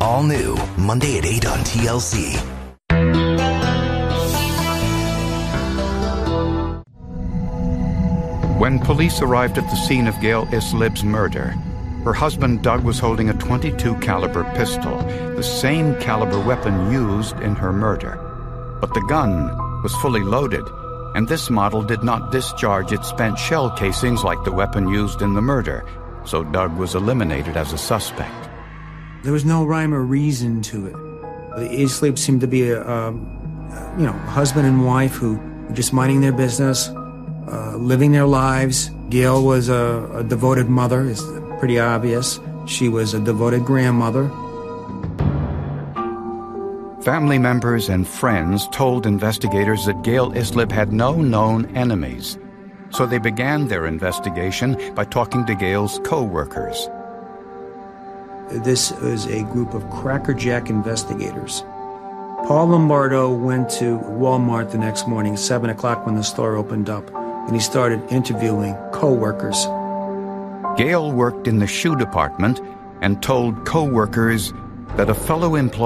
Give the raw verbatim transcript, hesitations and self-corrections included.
All new, Monday at eight on T L C. When police arrived at the scene of Gail Islib's murder, her husband Doug was holding a twenty-two caliber pistol, the same caliber weapon used in her murder. But the gun was fully loaded, and this model did not discharge its spent shell casings like the weapon used in the murder, so Doug was eliminated as a suspect. There was no rhyme or reason to it. The Islib seemed to be a, a you know, husband and wife who were just minding their business, uh, living their lives. Gail was a, a devoted mother, it's pretty obvious. She was a devoted grandmother. Family members and friends told investigators that Gail Islib had no known enemies, so they began their investigation by talking to Gail's co-workers. This is a group of crackerjack investigators. Paul Lombardo went to Walmart the next morning, seven o'clock when the store opened up, and he started interviewing co-workers. Gail worked in the shoe department and told co-workers that a fellow employee